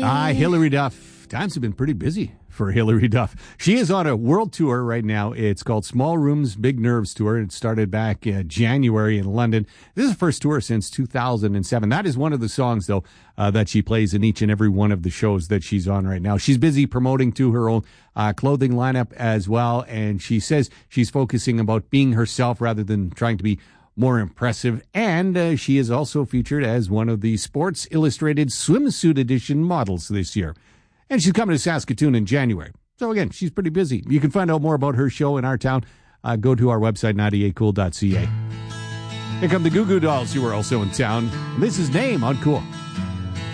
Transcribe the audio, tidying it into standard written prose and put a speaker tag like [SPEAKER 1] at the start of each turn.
[SPEAKER 1] Hilary Duff. Times have been pretty busy for Hilary Duff. She is on a world tour right now. It's called Small Rooms, Big Nerves Tour. It started back January in London. This is the first tour since 2007. That is one of the songs, though, that she plays in each and every one of the shows that she's on right now. She's busy promoting to her own clothing lineup as well, and she says she's focusing about being herself rather than trying to be more impressive. And she is also featured as one of the Sports Illustrated Swimsuit Edition models this year. And she's coming to Saskatoon in January. So again, she's pretty busy. You can find out more about her show in our town. Go to our website, 98cool.ca. Here come the Goo Goo Dolls, who are also in town. This is Name on Cool.